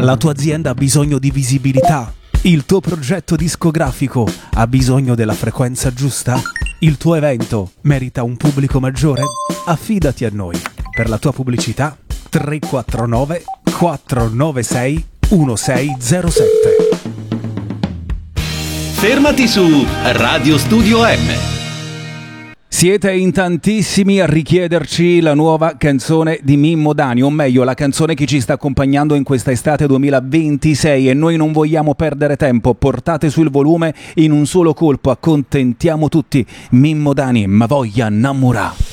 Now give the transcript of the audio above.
La tua azienda ha bisogno di visibilità? Il tuo progetto discografico ha bisogno della frequenza giusta? Il tuo evento merita un pubblico maggiore? Affidati a noi. Per la tua pubblicità 349 496 1607. Fermati su Radio Studio M. Siete in tantissimi a richiederci la nuova canzone di Mimmo Dani, o meglio la canzone che ci sta accompagnando in questa estate 2026, e noi non vogliamo perdere tempo. Portate sul volume in un solo colpo, accontentiamo tutti. Mimmo Dani, ma voglia innamorare.